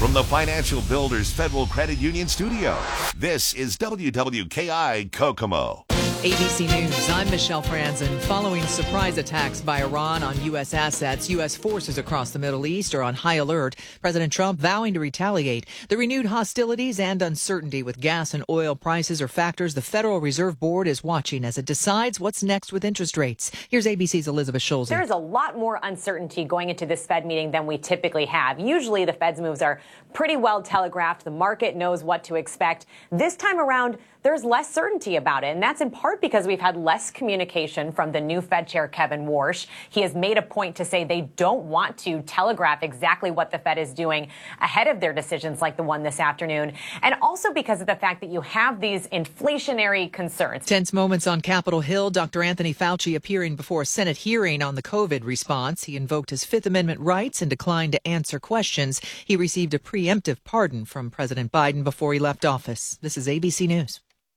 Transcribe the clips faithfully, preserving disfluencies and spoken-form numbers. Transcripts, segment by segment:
From the Financial Builders Federal Credit Union studio, this is W W K I Kokomo. A B C News, I'm Michelle Franzen. Following surprise attacks by Iran on U S assets, U S forces across the Middle East are on high alert. President Trump vowing to retaliate. The renewed hostilities and uncertainty with gas and oil prices are factors the Federal Reserve Board is watching as it decides what's next with interest rates. Here's A B C's Elizabeth Schulze. There's a lot more uncertainty going into this Fed meeting than we typically have. Usually the Fed's moves are pretty well telegraphed. The market knows what to expect. This time around, there's less certainty about it, and that's in part because we've had less communication from the new Fed chair, Kevin Warsh. He has made a point to say they don't want to telegraph exactly what the Fed is doing ahead of their decisions like the one this afternoon, and also because of the fact that you have these inflationary concerns. Tense moments on Capitol Hill. Doctor Anthony Fauci appearing before a Senate hearing on the COVID response. He invoked his Fifth Amendment rights and declined to answer questions. He received a preemptive pardon from President Biden before he left office. This is A B C News.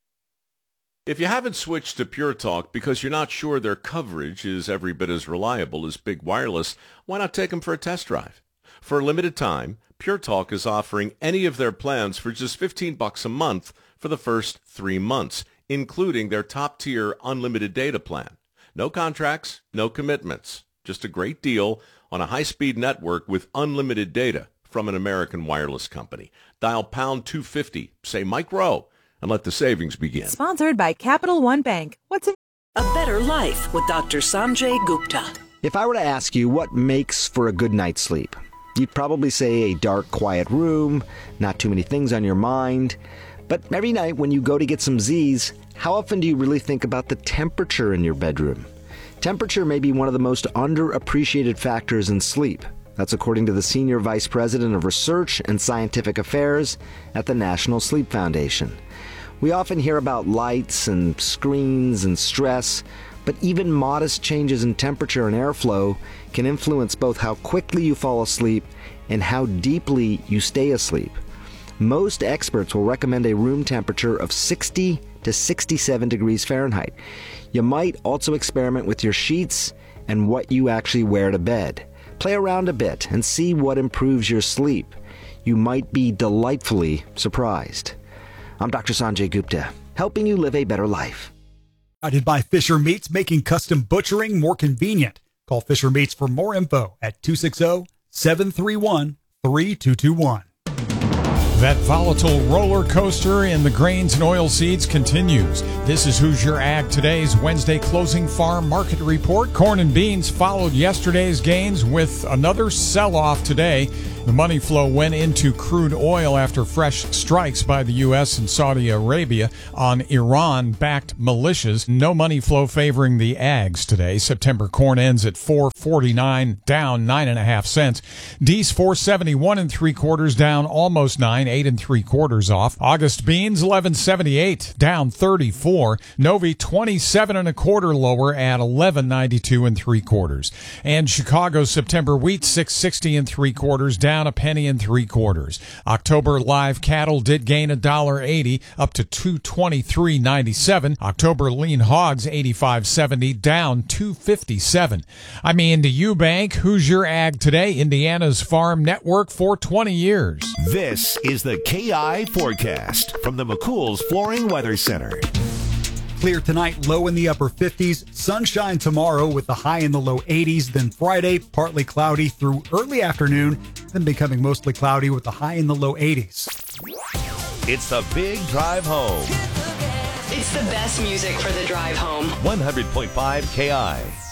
If you haven't switched to Pure Talk because you're not sure their coverage is every bit as reliable as Big Wireless, why not take them for a test drive? For a limited time, Pure Talk is offering any of their plans for just fifteen bucks a month for the first three months, including their top-tier unlimited data plan. No contracts, no commitments, just a great deal on a high-speed network with unlimited data from an American wireless company. Dial pound two fifty, say Mike Rowe, and let the savings begin. Sponsored by Capital One Bank. What's in A Better Life with Doctor Sanjay Gupta. If I were to ask you what makes for a good night's sleep, you'd probably say a dark, quiet room, not too many things on your mind. But every night when you go to get some Z's, how often do you really think about the temperature in your bedroom? Temperature may be one of the most underappreciated factors in sleep. That's according to the Senior Vice President of Research and Scientific Affairs at the National Sleep Foundation. We often hear about lights and screens and stress, but even modest changes in temperature and airflow can influence both how quickly you fall asleep and how deeply you stay asleep. Most experts will recommend a room temperature of sixty to sixty-seven degrees Fahrenheit. You might also experiment with your sheets and what you actually wear to bed. Play around a bit and see what improves your sleep. You might be delightfully surprised. I'm Doctor Sanjay Gupta, helping you live a better life. Guided by Fisher Meats, making custom butchering more convenient. Call Fisher Meats for more info at two six zero, seven three one, three two two one. That volatile roller coaster in the grains and oilseeds continues. This is Hoosier Ag Today's Wednesday closing farm market report. Corn and beans followed yesterday's gains with another sell-off today. The money flow went into crude oil after fresh strikes by the U S and Saudi Arabia on Iran-backed militias. No money flow favoring the ags today. September corn ends at four forty-nine, down nine and a half cents. D's four seventy-one and three quarters, down almost nine, eight and three quarters off. August beans eleven seventy-eight, down thirty-four. Novi twenty-seven and a quarter lower at eleven ninety-two and three quarters. And Chicago September wheat six sixty and three quarters, down a penny and three quarters. October live cattle did gain a dollar eighty, up to two twenty-three ninety-seven. October lean hogs eighty-five seventy, down two fifty-seven. I'm Andy Eubank. Hoosier Ag Today, Indiana's farm network for twenty years. This is the K I forecast from the McCool's Flooring Weather Center. Clear tonight, low in the upper fifties. Sunshine tomorrow with the high in the low eighties. Then Friday, partly cloudy through early afternoon, then becoming mostly cloudy with the high in the low eighties. It's the Big Drive Home. It's the best music for the drive home. one hundred point five K I.